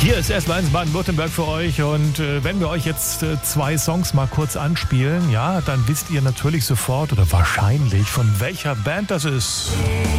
Hier ist S1 Baden-Württemberg für euch und wenn wir euch jetzt zwei Songs mal kurz anspielen, ja, dann wisst ihr natürlich sofort oder wahrscheinlich, von welcher Band das ist.